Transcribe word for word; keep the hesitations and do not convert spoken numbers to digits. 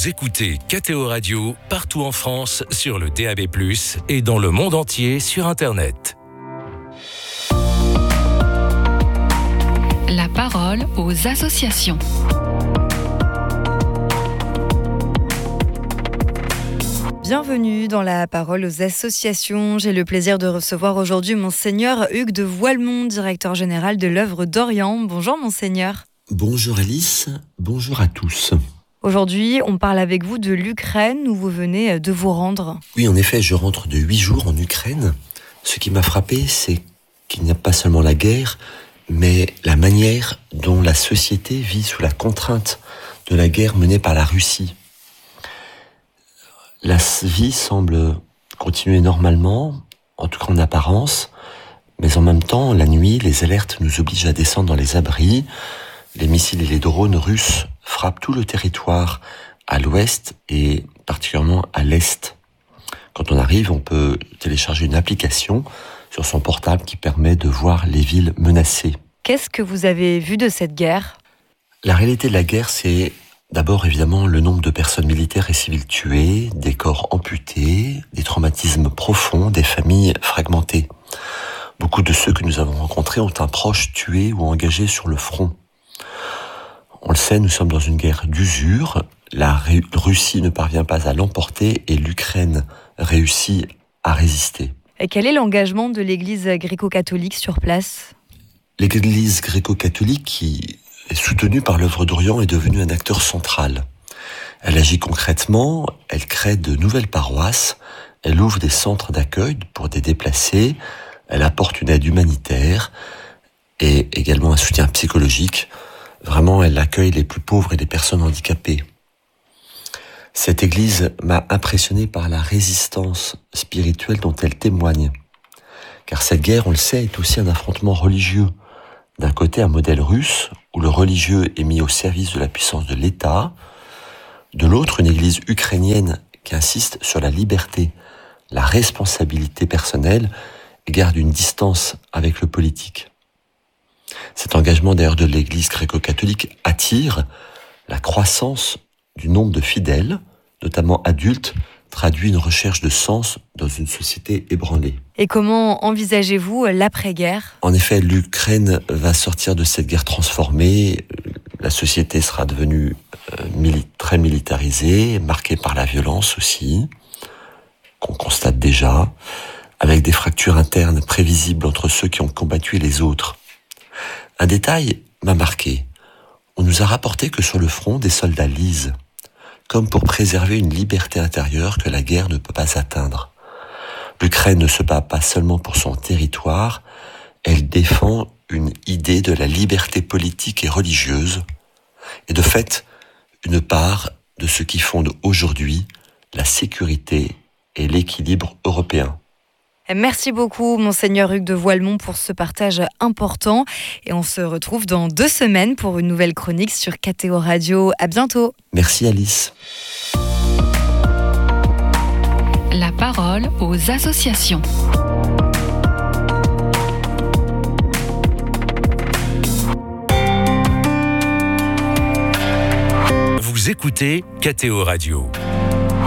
Vous écoutez K T O Radio partout en France sur le D A B plus, et dans le monde entier sur Internet. La parole aux associations. Bienvenue dans la parole aux associations. J'ai le plaisir de recevoir aujourd'hui Monseigneur Hugues de Voilemont, directeur général de l'œuvre d'Orient. Bonjour Monseigneur. Bonjour Alice, bonjour à tous. Aujourd'hui, on parle avec vous de l'Ukraine où vous venez de vous rendre. Oui, en effet, je rentre de huit jours en Ukraine. Ce qui m'a frappé, c'est qu'il n'y a pas seulement la guerre, mais la manière dont la société vit sous la contrainte de la guerre menée par la Russie. La vie semble continuer normalement, en tout cas en apparence, mais en même temps, la nuit, les alertes nous obligent à descendre dans les abris. Les missiles et les drones russes frappent tout le territoire à l'ouest et particulièrement à l'est. Quand on arrive, on peut télécharger une application sur son portable qui permet de voir les villes menacées. Qu'est-ce que vous avez vu de cette guerre ? La réalité de la guerre, c'est d'abord évidemment le nombre de personnes militaires et civiles tuées, des corps amputés, des traumatismes profonds, des familles fragmentées. Beaucoup de ceux que nous avons rencontrés ont un proche tué ou engagé sur le front. On le sait, nous sommes dans une guerre d'usure. La Russie ne parvient pas à l'emporter et l'Ukraine réussit à résister. Et quel est l'engagement de l'Église gréco-catholique sur place ? L'Église gréco-catholique, qui est soutenue par l'œuvre d'Orient, est devenue un acteur central. Elle agit concrètement, elle crée de nouvelles paroisses, elle ouvre des centres d'accueil pour des déplacés, elle apporte une aide humanitaire et également un soutien psychologique. Vraiment, elle accueille les plus pauvres et les personnes handicapées. Cette église m'a impressionné par la résistance spirituelle dont elle témoigne. Car cette guerre, on le sait, est aussi un affrontement religieux. D'un côté, un modèle russe, où le religieux est mis au service de la puissance de l'État. De l'autre, une église ukrainienne qui insiste sur la liberté, la responsabilité personnelle et garde une distance avec le politique. Cet engagement d'ailleurs de l'église gréco-catholique attire la croissance du nombre de fidèles, notamment adultes, traduit une recherche de sens dans une société ébranlée. Et comment envisagez-vous l'après-guerre ? En effet, l'Ukraine va sortir de cette guerre transformée. La société sera devenue euh, mili- très militarisée, marquée par la violence aussi, qu'on constate déjà, avec des fractures internes prévisibles entre ceux qui ont combattu et les autres. Un détail m'a marqué. On nous a rapporté que sur le front, des soldats lisent, comme pour préserver une liberté intérieure que la guerre ne peut pas atteindre. L'Ukraine ne se bat pas seulement pour son territoire, elle défend une idée de la liberté politique et religieuse, et de fait, une part de ce qui fonde aujourd'hui la sécurité et l'équilibre européen. Merci beaucoup, Monseigneur Hugues de Voilemont, pour ce partage important. Et on se retrouve dans deux semaines pour une nouvelle chronique sur K T O Radio. À bientôt. Merci Alice. La parole aux associations. Vous écoutez K T O Radio.